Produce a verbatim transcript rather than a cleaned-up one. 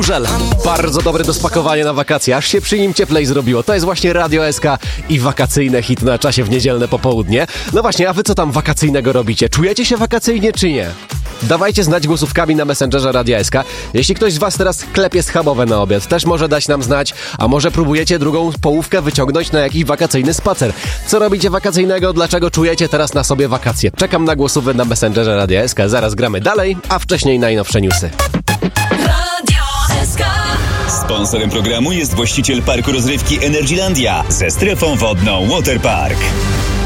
Żel, bardzo dobry do spakowania na wakacje, aż się przy nim cieplej zrobiło. To jest właśnie Radio S K i wakacyjne hit na czasie w niedzielne popołudnie. No właśnie, a wy co tam wakacyjnego robicie? Czujecie się wakacyjnie czy nie? Dawajcie znać głosówkami na Messengerze Radia S K. Jeśli ktoś z was teraz klepie schabowe na obiad, też może dać nam znać, a może próbujecie drugą połówkę wyciągnąć na jakiś wakacyjny spacer. Co robicie wakacyjnego? Dlaczego czujecie teraz na sobie wakacje? Czekam na głosówy na Messengerze Radia S K. Zaraz gramy dalej, a wcześniej najnowsze newsy. Sponsorem programu jest właściciel parku rozrywki Energylandia ze strefą wodną Waterpark.